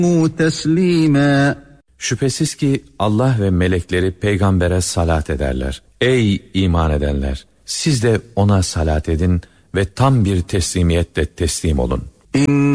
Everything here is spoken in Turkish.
تسليما. Şüphesiz ki Allah ve melekleri peygambere salat ederler. Ey iman edenler! Siz de ona salat edin ve tam bir teslimiyetle teslim olun.